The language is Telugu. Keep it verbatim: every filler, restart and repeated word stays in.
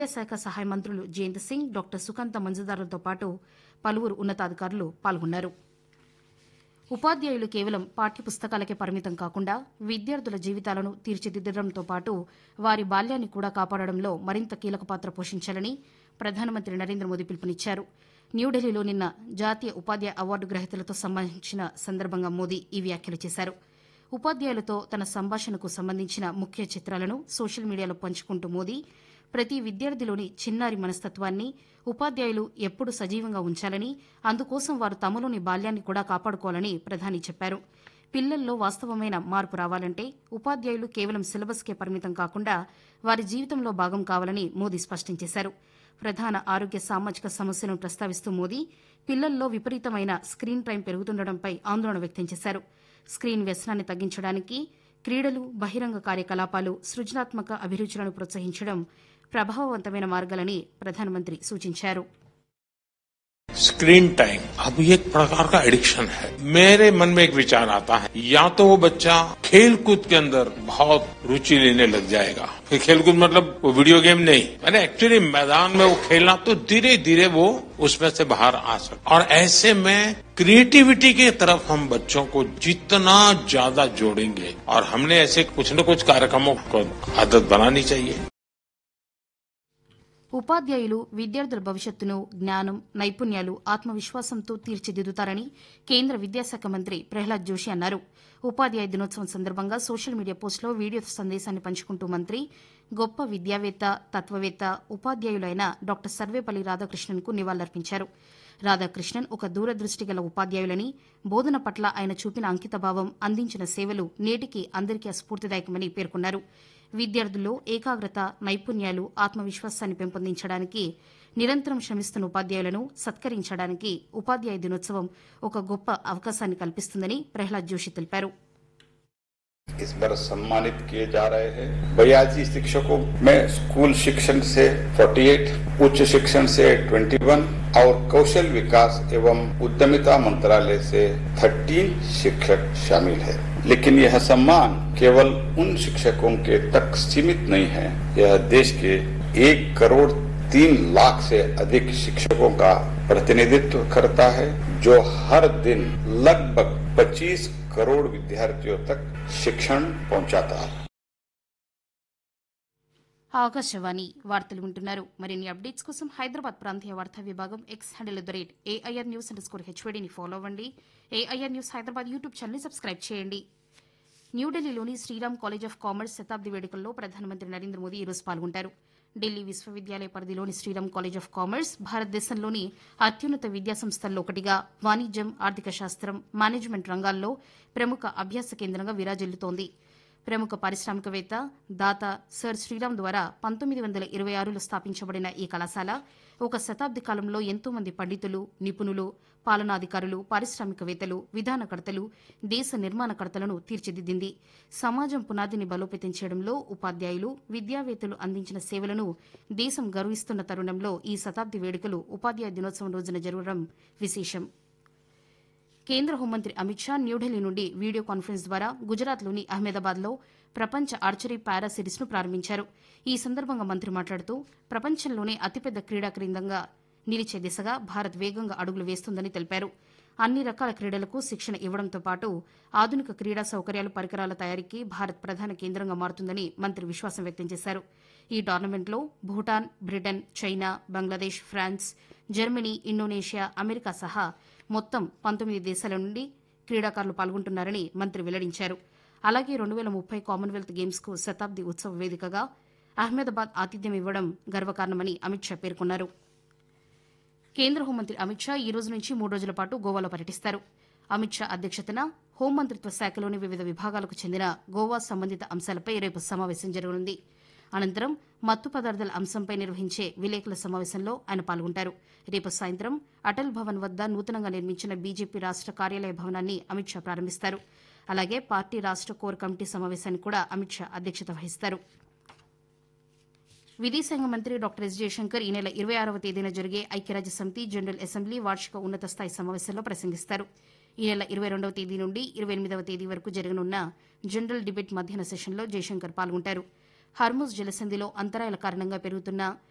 శాఖ సహాయ మంత్రులు జయంత్ సింగ్, డాక్టర్ సుకాంత మంజుదారులతో పాటు పలువురు ఉన్నతాధికారులు పాల్గొన్నారు. ఉపాధ్యాయులు కేవలం పాఠ్యపుస్తకాలకే పరిమితం కాకుండా విద్యార్థుల జీవితాలను తీర్చిదిద్దడంతో పాటు వారి బాల్యాన్ని కూడా కాపాడడంలో మరింత కీలక పాత్ర పోషించాలని ప్రధానమంత్రి నరేంద్ర మోదీ పిలుపునిచ్చారు. న్యూఢిల్లీలో నిన్న జాతీయ ఉపాధ్యాయ అవార్డు గ్రహీతలతో సంబంధించిన సందర్భంగా మోదీ ఈ వ్యాఖ్యలు చేశారు. ఉపాధ్యాయులతో తన సంభాషణకు సంబంధించిన ముఖ్య చిత్రాలను సోషల్ మీడియాలో పంచుకుంటూ మోదీ ప్రతి విద్యార్థిలోని చిన్నారి మనస్తత్వాన్ని ఉపాధ్యాయులు ఎప్పుడూ సజీవంగా ఉంచాలని, అందుకోసం వారు తమలోని బాల్యాన్ని కూడా కాపాడుకోవాలని ప్రధాని చెప్పారు. పిల్లల్లో వాస్తవమైన మార్పు రావాలంటే ఉపాధ్యాయులు కేవలం సిలబస్కే పరిమితం కాకుండా వారి జీవితంలో భాగం కావాలని మోదీ స్పష్టం చేశారు. ప్రధాన ఆరోగ్య సామాజిక సమస్యలను ప్రస్తావిస్తూ మోదీ పిల్లల్లో విపరీతమైన స్క్రీన్ టైం పెరుగుతుండటంపై ఆందోళన వ్యక్తం చేశారు. స్క్రీన్ వ్యసనాన్ని తగ్గించడానికి క్రీడలు, బహిరంగ కార్యకలాపాలు, సృజనాత్మక అభిరుచులను ప్రోత్సహించడం ప్రభావవంతమైన మార్గాలని ప్రధానమంత్రి సూచించారు. स्क्रीन टाइम अब ये एक प्रकार का एडिक्शन है. मेरे मन में एक विचार आता है, या तो वो बच्चा खेल कूद के अंदर बहुत रुचि लेने लग जाएगा. खेल कूद मतलब वो वीडियो गेम नहीं, मैंने एक्चुअली मैदान में वो खेलना, तो धीरे धीरे वो उसमें से बाहर आ सकता. और ऐसे में क्रिएटिविटी की तरफ हम बच्चों को जितना ज्यादा जोड़ेंगे, और हमने ऐसे कुछ न कुछ कार्यक्रमों को आदत बनानी चाहिए. ఉపాధ్యాయులు విద్యార్థుల భవిష్యత్తును జ్ఞానం, నైపుణ్యాలు, ఆత్మవిశ్వాసంతో తీర్చిదిద్దుతారని కేంద్ర విద్యాశాఖ మంత్రి ప్రహ్లాద్ జోషి అన్నారు. ఉపాధ్యాయ దినోత్సవం సందర్భంగా సోషల్ మీడియా పోస్టులో వీడియో సందేశాన్ని పంచుకుంటూ మంత్రి గొప్ప విద్యావేత్త, తత్వవేత్త, ఉపాధ్యాయులైన డాక్టర్ సర్వేపల్లి రాధాకృష్ణన్కు నివాళులర్పించారు. రాధాకృష్ణన్ ఒక దూరదృష్టి గల ఉపాధ్యాయులని, బోధన పట్ల ఆయన చూపిన అంకితభావం, అందించిన సేవలు నేటికి అందరికీ స్ఫూర్తిదాయకమని పేర్కొన్నారు. విద్యార్థుల్లో ఏకాగ్రత, నైపుణ్యాలు, ఆత్మవిశ్వాసాన్ని పెంపొందించడానికి నిరంతరం శ్రమిస్తున్న ఉపాధ్యాయులను సత్కరించడానికి ఉపాధ్యాయ దినోత్సవం ఒక గొప్ప అవకాశాన్ని కల్పిస్తుందని ప్రహ్లాద్ జోషి తెలిపారు. इस बार सम्मानित किए जा रहे हैं बयासी शिक्षकों में स्कूल शिक्षण से अड़तालीस, उच्च शिक्षण से इक्कीस और कौशल विकास एवं उद्यमिता मंत्रालय से तेरह शिक्षक शामिल है. लेकिन यह सम्मान केवल उन शिक्षकों के तक सीमित नहीं है. यह देश के एक करोड़ तीन लाख से अधिक शिक्षकों का प्रतिनिधित्व करता है, जो हर दिन लगभग पच्चीस करोड़ विद्यार्थियों तक शिक्षण पहुंचाता है. ఆకాశవాణి వార్తలు వింటున్నారు. మరిన్ని అప్డేట్స్ కోసం హైదరాబాద్ ప్రాంతీయ వార్తా విభాగం X handle at the rate AIR news under score హెచ్వైడీని follow అవ్వండి. ఏఐఆర్ న్యూస్ హైదరాబాద్ యూట్యూబ్ ఛానల్ని సబ్స్క్రైబ్ చేయండి. న్యూఢిల్లీలోని శ్రీరామ్ కాలేజ్ ఆఫ్ కామర్స్ శతాబ్ది వేడుకల్లో ప్రధానమంత్రి నరేంద్ర మోదీ ఈరోజు పాల్గొంటారు. ఢిల్లీ విశ్వవిద్యాలయ పరిధిలోని శ్రీరామ్ కాలేజ్ ఆఫ్ కామర్స్ భారతదేశంలోని అత్యున్నత విద్యాసంస్థల్లో ఒకటిగా వాణిజ్యం, ఆర్థిక శాస్త్రం, మేనేజ్మెంట్ రంగాల్లో ప్రముఖ అభ్యాస కేంద్రంగా విరాజిల్లుతోంది. ప్రముఖ పారిశ్రామికవేత్త, దాత సర్ శ్రీరామ్ ద్వారా పంతొమ్మిది వందల ఇరవై ఆరులో స్థాపించబడిన ఈ కళాశాల ఒక శతాబ్ది కాలంలో ఎంతో మంది పండితులు, నిపుణులు, పాలనాధికారులు, పారిశ్రామికవేత్తలు, విధానకర్తలు, దేశ నిర్మాణకర్తలను తీర్చిదిద్దింది. సమాజం పునాదిని బలోపేతం చేయడంలో ఉపాధ్యాయులు, విద్యావేత్తలు అందించిన సేవలను దేశం గర్విస్తున్న తరుణంలో ఈ శతాబ్ది వేడుకలు ఉపాధ్యాయ దినోత్సవం రోజున జరగడం విశేషం. కేంద్ర హోంమంత్రి అమిత్ షా న్యూఢిల్లీ నుండి వీడియో కాన్ఫరెన్స్ ద్వారా గుజరాత్లోని అహ్మదాబాద్లో ప్రపంచ ఆర్చరీ పారా సిరీస్ను ప్రారంభించారు. ఈ సందర్భంగా మంత్రి మాట్లాడుతూ ప్రపంచంలోనే అతిపెద్ద క్రీడా కేంద్రంగా నిలిచే దిశగా భారత్ వేగంగా అడుగులు వేస్తోందని తెలిపారు. అన్ని రకాల క్రీడలకు శిక్షణ ఇవ్వడంతో పాటు ఆధునిక క్రీడా సౌకర్యాలు, పరికరాల తయారీకి భారత్ ప్రధాన కేంద్రంగా మారుతుందని మంత్రి విశ్వాసం వ్యక్తం చేశారు. ఈ టోర్నమెంట్లో Bhutan, Britain, China, Bangladesh, France, Germany, Indonesia, America సహా మొత్తం పంతొమ్మిది దేశాల నుండి క్రీడాకారులు పాల్గొంటున్నారని మంత్రి వెల్లడించారు. అలాగే రెండు వేల ముప్పై కామన్వెల్త్ గేమ్స్కు శతాబ్ది ఉత్సవ వేదికగా అహ్మదాబాద్ ఆతిథ్యం ఇవ్వడం గర్వకారణమని అమిత్ షా పేర్కొన్నారు. కేంద్ర హోంమంత్రి అమిత్ షా ఈ రోజు నుంచి మూడు రోజుల పాటు గోవాలో పర్యటిస్తారు. అమిత్ షా అధ్యక్షతన హోంమంత్రిత్వ శాఖలోని వివిధ విభాగాలకు చెందిన గోవా సంబంధిత అంశాలపై రేపు సమావేశం జరగనుంది. అనంతరం మత్తు పదార్థాల అంశంపై నిర్వహించే విలేకరుల సమావేశంలో ఆయన పాల్గొంటారు. రేపు సాయంత్రం అటల్ భవన్ వద్ద నూతనంగా నిర్మించిన బీజేపీ రాష్ట కార్యాలయ భవనాన్ని అమిత్ షా ప్రారంభిస్తారు. అలాగే పార్టీ రాష్ట కోర్ కమిటీ సమావేశానికి కూడా అమిత్ షా అధ్యక్షత వహిస్తారు. విదేశాంగ మంత్రి డాక్టర్ ఎస్ జయశంకర్ ఈ నెల ఇరవై ఆరవ తేదీన జరిగే ఐక్యరాజ్య సమితి జనరల్ అసెంబ్లీ వార్షిక ఉన్నత స్థాయి సమావేశంలో ప్రసంగిస్తారు. ఈ నెల ఇరవై రెండవ తేదీ నుండి ఇరవై ఎనిమిదవ తేదీ వరకు జరగనున్న జనరల్ డిబేట్ మధ్యాహ్న సెషన్లో జయశంకర్ పాల్గొంటారు. హర్ముజ్ జలసంధిలో అంతరాయాల కారణంగా పెరుగుతున్న